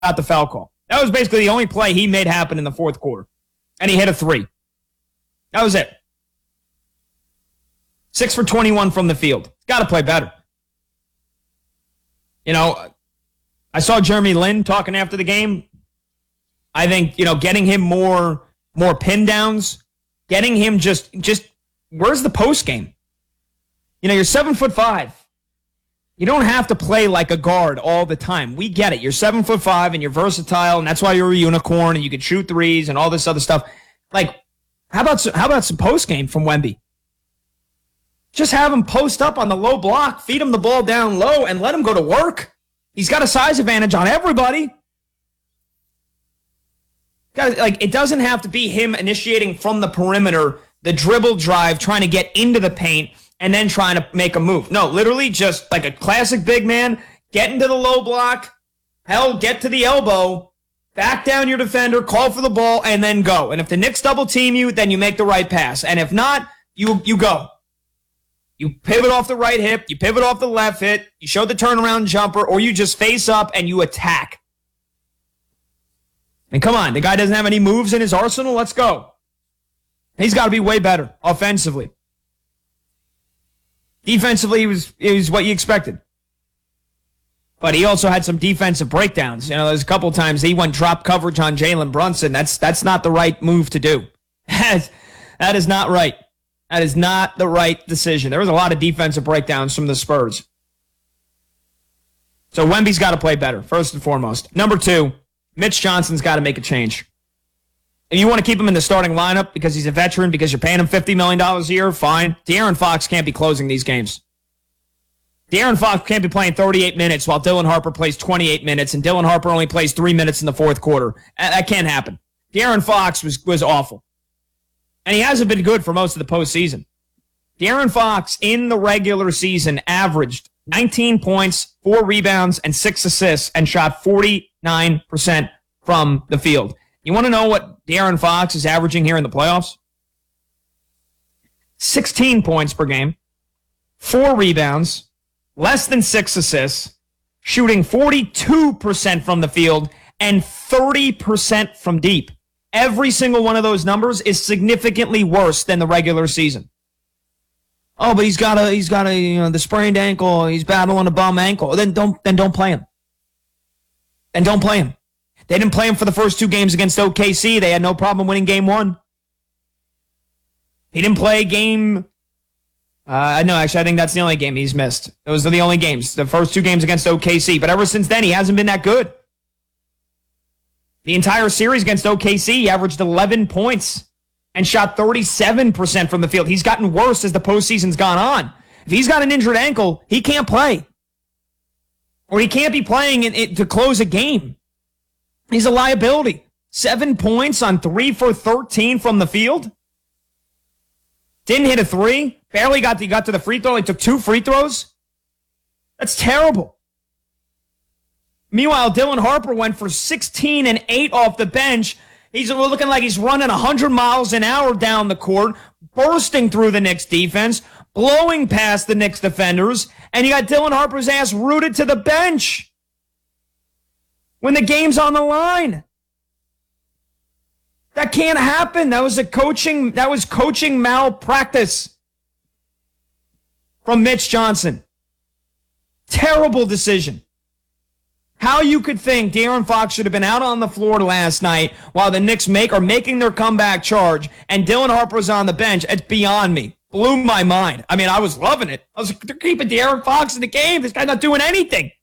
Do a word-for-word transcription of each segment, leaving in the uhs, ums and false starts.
got the foul call. That was basically the only play he made happen in the fourth quarter. And he hit a three. That was it. Six for twenty-one from the field. Got to play better. You know, I saw Jeremy Lin talking after the game. I think, you know, getting him more more pin downs, getting him just, just where's the post game? You know, you're seven foot five. You don't have to play like a guard all the time. We get it. You're seven foot five and you're versatile, and that's why you're a unicorn and you can shoot threes and all this other stuff. Like, how about how about some post game from Wemby? Just have him post up on the low block, feed him the ball down low, and let him go to work. He's got a size advantage on everybody. Guys, like, it doesn't have to be him initiating from the perimeter, the dribble drive, trying to get into the paint, and then trying to make a move. No, literally just like a classic big man, get into the low block, hell, get to the elbow, back down your defender, call for the ball, and then go. And if the Knicks double team you, then you make the right pass. And if not, you you go. You pivot off the right hip, you pivot off the left hip, you show the turnaround jumper, or you just face up and you attack. And come on, the guy doesn't have any moves in his arsenal. Let's go. He's got to be way better offensively. Defensively, it was, it was what you expected. But he also had some defensive breakdowns. You know, there's a couple of times he went drop coverage on Jalen Brunson. That's that's not the right move to do. That is not right. That is not the right decision. There was a lot of defensive breakdowns from the Spurs. So Wemby's got to play better, first and foremost. Number two, Mitch Johnson's got to make a change. If you want to keep him in the starting lineup because he's a veteran, because you're paying him fifty million dollars a year, fine. De'Aaron Fox can't be closing these games. De'Aaron Fox can't be playing thirty-eight minutes while Dylan Harper plays twenty-eight minutes, and Dylan Harper only plays three minutes in the fourth quarter. That can't happen. De'Aaron Fox was, was awful. And he hasn't been good for most of the postseason. De'Aaron Fox in the regular season averaged nineteen points, four rebounds, and six assists, and shot forty-nine percent from the field. You want to know what De'Aaron Fox is averaging here in the playoffs? sixteen points per game, four rebounds, less than six assists, shooting forty-two percent from the field, and thirty percent from deep. Every single one of those numbers is significantly worse than the regular season. Oh, but he's got a he's got a you know the sprained ankle. He's battling a bum ankle. Then don't then don't play him. Then don't play him. They didn't play him for the first two games against O K C. They had no problem winning game one. He didn't play game. Uh, no, actually, I think that's the only game he's missed. Those are the only games. The first two games against O K C. But ever since then, he hasn't been that good. The entire series against O K C, he averaged eleven points and shot thirty-seven percent from the field. He's gotten worse as the postseason's gone on. If he's got an injured ankle, he can't play. Or he can't be playing in, in, to close a game. He's a liability. Seven points on three for thirteen from the field. Didn't hit a three. Barely got to, got to the free throw. He took two free throws. That's terrible. Meanwhile, Dylan Harper went for sixteen and eight off the bench. He's looking like he's running one hundred miles an hour down the court, bursting through the Knicks defense, blowing past the Knicks defenders, and you got Dylan Harper's ass rooted to the bench when the game's on the line. That can't happen. That was a coaching, that was coaching malpractice from Mitch Johnson. Terrible decision. How you could think De'Aaron Fox should have been out on the floor last night while the Knicks make are making their comeback charge and Dylan Harper's on the bench, it's beyond me. Blew my mind. I mean, I was loving it. I was like, they're keeping De'Aaron Fox in the game. This guy's not doing anything.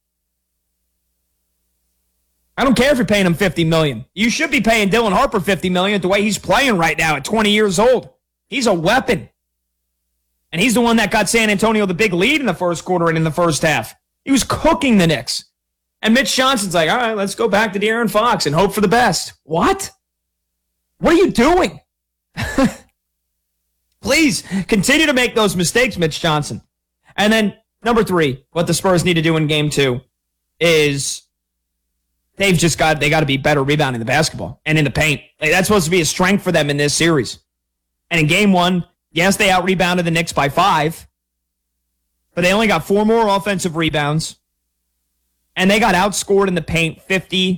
I don't care if you're paying him fifty million dollars. You should be paying Dylan Harper fifty million dollars the way he's playing right now at twenty years old. He's a weapon. And he's the one that got San Antonio the big lead in the first quarter and in the first half. He was cooking the Knicks. And Mitch Johnson's like, all right, let's go back to De'Aaron Fox and hope for the best. What? What are you doing? Please continue to make those mistakes, Mitch Johnson. And then number three, what the Spurs need to do in game two is they've just got, they got to be better rebounding the basketball and in the paint. Like, that's supposed to be a strength for them in this series. And in game one, yes, they out-rebounded the Knicks by five, but they only got four more offensive rebounds. and they got outscored in the paint fifty